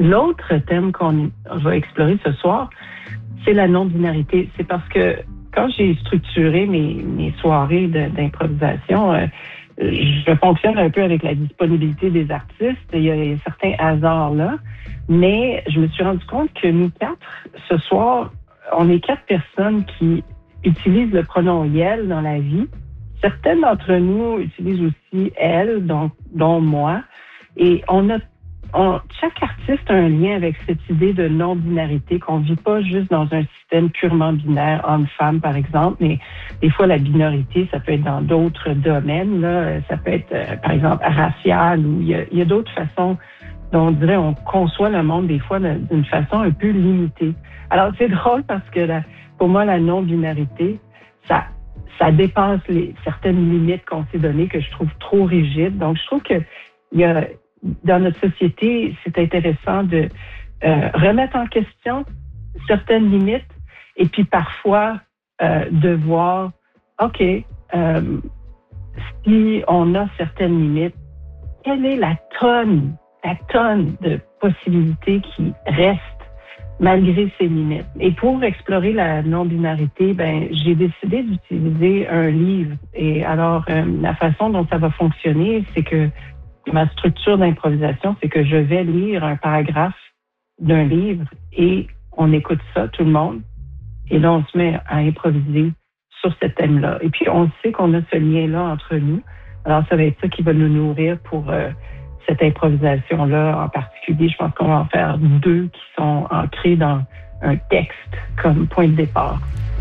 L'autre thème qu'on va explorer ce soir, c'est la non-binarité. C'est parce que quand j'ai structuré mes soirées d'improvisation, je fonctionne un peu avec la disponibilité des artistes. Il y a certains hasards là, mais je me suis rendu compte que nous quatre, ce soir, on est 4 personnes qui utilisent le pronom « yel » dans la vie. Certaines d'entre nous utilisent aussi « elle », donc dont moi. Et chaque artiste a un lien avec cette idée de non-binarité, qu'on ne vit pas juste dans un système purement binaire, homme-femme par exemple, mais des fois la binarité, ça peut être dans d'autres domaines, là. Ça peut être par exemple racial, ou il y a d'autres façons dont on dirait on conçoit le monde des fois d'une façon un peu limitée. Alors c'est drôle parce que pour moi la non-binarité, ça dépasse certaines limites qu'on s'est données que je trouve trop rigides. Donc je trouve que dans notre société, c'est intéressant de remettre en question certaines limites et puis parfois de voir, OK, si on a certaines limites, quelle est la tonne de possibilités qui restent malgré ces limites. Et pour explorer la non-binarité, j'ai décidé d'utiliser un livre. Et alors, la façon dont ça va fonctionner, c'est que ma structure d'improvisation, c'est que je vais lire un paragraphe d'un livre et on écoute ça, tout le monde. Et là, on se met à improviser sur ce thème-là. Et puis, on sait qu'on a ce lien-là entre nous. Alors, ça va être ça qui va nous nourrir pour cette improvisation-là en particulier. Je pense qu'on va en faire 2 qui sont ancrés dans un texte comme point de départ.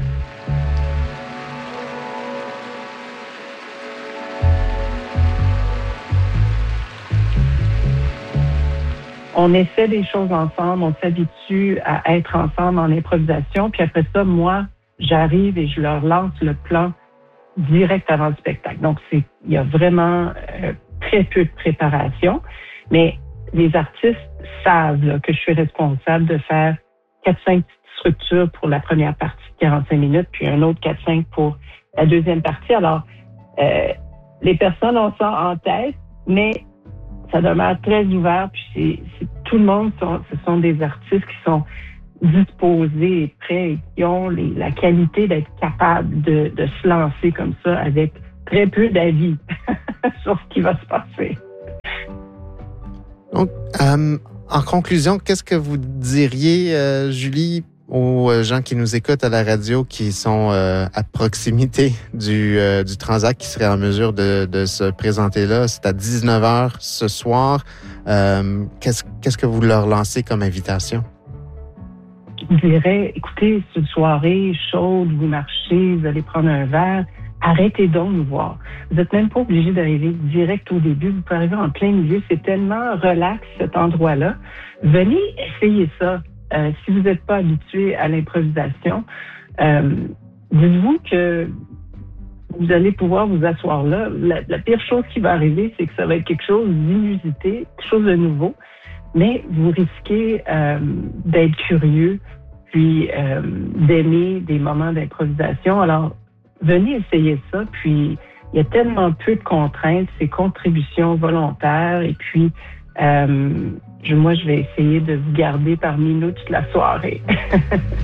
On essaie des choses ensemble, on s'habitue à être ensemble en improvisation, puis après ça, moi, j'arrive et je leur lance le plan direct avant le spectacle. Donc, il y a vraiment très peu de préparation, mais les artistes savent là, que je suis responsable de faire 4-5 petites structures pour la première partie de 45 minutes, puis un autre 4-5 pour la deuxième partie. Alors, les personnes ont ça en tête, mais ça demeure très ouvert, puis tout le monde, ce sont des artistes qui sont disposés et prêts, et qui ont la qualité d'être capables de se lancer comme ça avec très peu d'avis sur ce qui va se passer. Donc, en conclusion, qu'est-ce que vous diriez, Julie, aux gens qui nous écoutent à la radio, qui sont à proximité du Transac, qui seraient en mesure de se présenter là? C'est à 19h ce soir. Qu'est-ce que vous leur lancez comme invitation? Je dirais, écoutez, c'est une soirée chaude, vous marchez, vous allez prendre un verre, arrêtez donc de nous voir. Vous n'êtes même pas obligé d'arriver direct au début, vous pouvez arriver en plein milieu, c'est tellement relax cet endroit-là. Venez essayer ça. Si vous n'êtes pas habitué à l'improvisation, dites-vous que vous allez pouvoir vous asseoir là. La pire chose qui va arriver, c'est que ça va être quelque chose d'inusité, quelque chose de nouveau, mais vous risquez d'être curieux, puis d'aimer des moments d'improvisation. Alors, venez essayer ça, puis il y a tellement peu de contraintes, c'est contributions volontaires, et puis moi, je vais essayer de vous garder parmi nous toute la soirée.